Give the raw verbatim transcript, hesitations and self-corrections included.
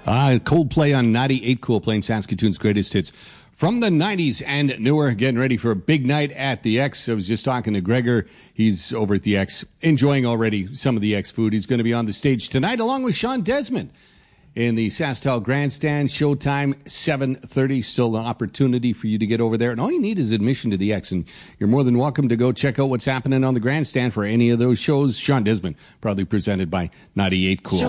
Uh, Coldplay on ninety-eight Cool, playing Saskatoon's greatest hits from the nineties and newer. Getting ready for a big night at the X. I was just talking to Gregor. He's over at the X, enjoying already some of the X food. He's going to be on the stage tonight along with Sean Desmond in the SaskTel Grandstand. Showtime, seven thirty. Still an opportunity for you to get over there. And all you need is admission to the X. And you're more than welcome to go check out what's happening on the Grandstand for any of those shows. Sean Desmond, proudly presented by ninety-eight Cool.